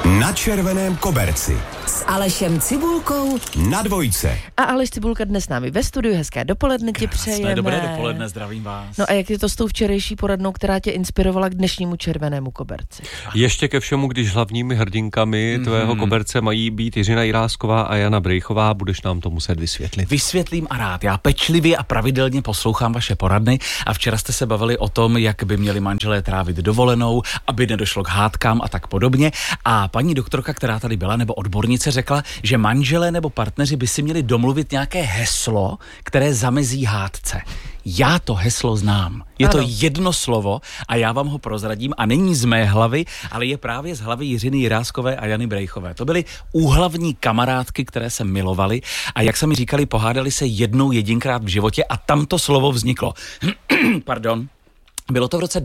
Na červeném koberci. S Alešem Cibulkou Na dvojce. A Aleš Cibulka dnes s námi ve studiu, hezké dopoledne ti přejeme. Dobré dopoledne, zdravím vás. No a jak je to s tou včerejší poradnou, která tě inspirovala k dnešnímu červenému koberci? Ještě ke všemu, když hlavními hrdinkami tvého koberce mají být Jiřina Jirásková a Jana Brejchová, budeš nám to muset vysvětlit. Vysvětlím a rád. Já pečlivě a pravidelně poslouchám vaše poradny a včera jste se bavili o tom, jak by měli manželé trávit dovolenou, aby nedošlo k hádkám a tak podobně. A paní doktorka, která tady byla, nebo odbornice, řekla, že manželé nebo partneři by si měli domluvit nějaké heslo, které zamezí hádce. Já to heslo znám. Je to jedno slovo a já vám ho prozradím a není z mé hlavy, ale je právě z hlavy Jiřiny Jiráskové a Jany Brejchové. To byly úhlavní kamarádky, které se milovaly a jak sami říkali, pohádali se jedinkrát v životě a tam to slovo vzniklo. Pardon. Bylo to v roce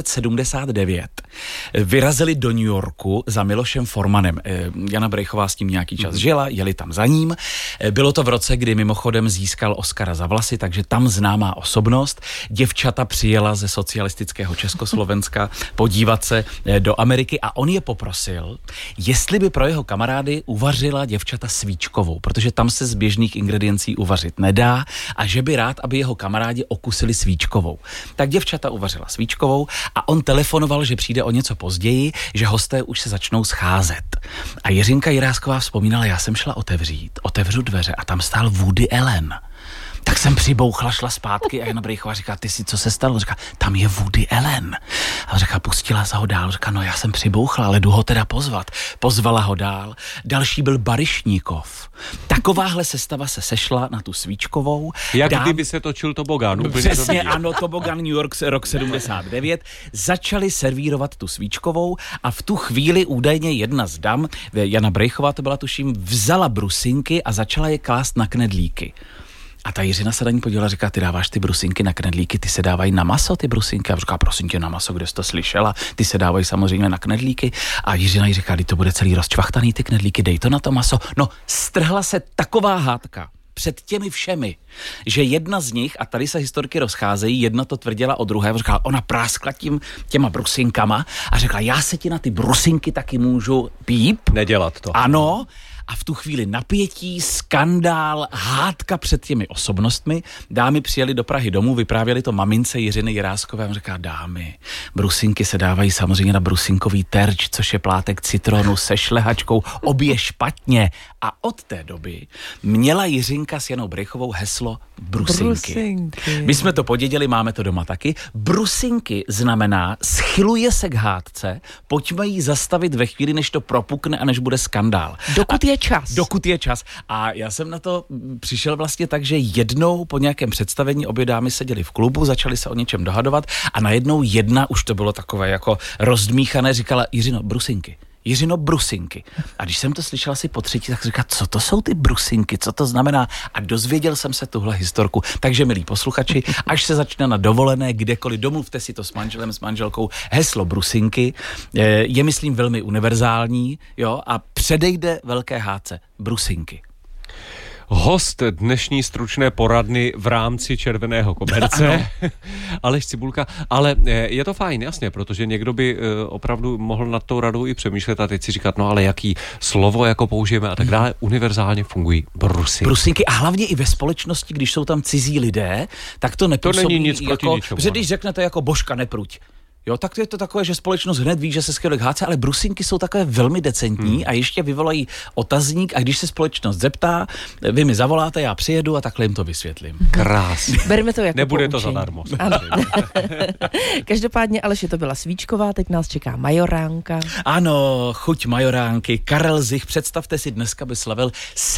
1979. Vyrazili do New Yorku za Milošem Formanem. Jana Brejchová s tím nějaký čas žila, jeli tam za ním. Bylo to v roce, kdy mimochodem získal Oscara za vlasy, takže tam známá osobnost. Děvčata přijela ze socialistického Československa podívat se do Ameriky a on je poprosil, jestli by pro jeho kamarády uvařila děvčata svíčkovou, protože tam se z běžných ingrediencí uvařit nedá a že by rád, aby jeho kamarádi okusili svíčkovou. Tak děvčata uvařila svíčkovou a on telefonoval, že přijde o něco později, že hosté už se začnou scházet. A Jiřinka Jirásková vzpomínala, já jsem šla otevřu dveře a tam stál Woody Allen. Tak jsem přibouchla, šla zpátky a Jana Brejchová říká, ty si, co se stalo? Říká, tam je Woody Allen. A říká, pustila se ho dál. Říká, no já jsem přibouchla, ale jdu ho teda pozvat. Pozvala ho dál. Další byl Baryšníkov. Takováhle sestava se sešla na tu svíčkovou. Jak kdyby se točil tobogán. Přesně, ano, tobogán New York rok 79. Začali servírovat tu svíčkovou a v tu chvíli údajně jedna z dam, Jana Brejchová to byla tuším, vzala brusinky a začala je klást na knedlíky. A ta Jiřina se na ní podívala a říká, ty dáváš ty brusinky na knedlíky, ty se dávají na maso, ty brusinky. A říká, prosím tě, na maso, kde jsi to slyšela? Ty se dávají samozřejmě na knedlíky. A Jiřina jí říká, to bude celý rozčvachtaný ty knedlíky, dej to na to maso. No, strhla se taková hádka před těmi všemi, že jedna z nich, a tady se historky rozcházejí, jedna to tvrdila o druhé, říkala, ona práskla těma brusinkama a řekla, já se ti na ty brusinky taky můžu píp. Nedělat to. Ano. A v tu chvíli napětí, skandál, hádka před těmi osobnostmi. Dámy přijeli do Prahy domů, vyprávěli to mamince Jiřiny Jiráskové. On říká, dámy, brusinky se dávají samozřejmě na brusinkový terč, což je plátek citronu se šlehačkou, obě špatně. A od té doby měla Jiřinka s Janou Brejchovou heslo brusinky. My jsme to podědili, máme to doma taky. Brusinky znamená, schyluje se k hádce, pojďme jí zastavit ve chvíli, než to propukne a než bude skandál. Dokud je čas. A já jsem na to přišel vlastně tak, že jednou po nějakém představení obě dámy seděly v klubu, začaly se o něčem dohadovat a najednou jedna, už to bylo takové jako rozdmíchané, říkala, Jiřino, brusinky. A když jsem to slyšel asi po třetí, tak říká, co to jsou ty brusinky, co to znamená? A dozvěděl jsem se tuhle historku. Takže, milí posluchači, až se začne na dovolené, kdekoliv, domluvte si to s manželem, s manželkou, heslo brusinky je, myslím, velmi univerzální, jo, a předejde velké hádce. Brusinky. Host dnešní stručné poradny v rámci červeného koberce. Aleš Cibulka. Ale je to fajn, jasně, protože někdo by opravdu mohl nad tou radou i přemýšlet a teď si říkat, no ale jaký slovo jako použijeme a tak dále. Univerzálně fungují brusinky. Brusinky a hlavně i ve společnosti, když jsou tam cizí lidé, tak to nepůsobí. To není nic proti jako, ničemu. Protože když řeknete jako Božka, nepruď. Jo, tak je to takové, že společnost hned ví, že se skvěle hádce, ale brusinky jsou takové velmi decentní a ještě vyvolají otazník a když se společnost zeptá, vy mi zavoláte, já přijedu a takhle jim to vysvětlím. Krásně. Berme to jako nebude poučení. To zadarmo. Každopádně, Aleši, to byla svíčková, teď nás čeká majoránka. Ano, chuť majoránky. Karel Zich, představte si, dneska by slavil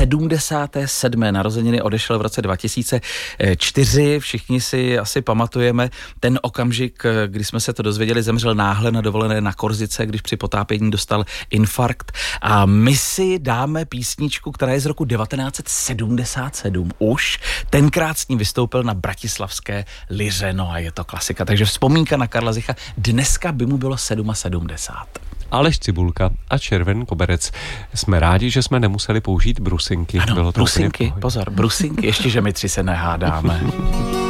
77. narozeniny, odešel v roce 2004. Všichni si asi pamatujeme ten okamžik, kdy jsme se to dozvěděli, zemřel náhle na dovolené na Korzice, když při potápění dostal infarkt. A my si dáme písničku, která je z roku 1977 už. Tenkrát s ním vystoupil na bratislavské Liře, no a je to klasika. Takže vzpomínka na Karla Zicha, dneska by mu bylo 77. Aleš Cibulka a červený koberec. Jsme rádi, že jsme nemuseli použít brusinky. Ano, bylo to brusinky, pozor, brusinky, ještě, že my tři se nehádáme.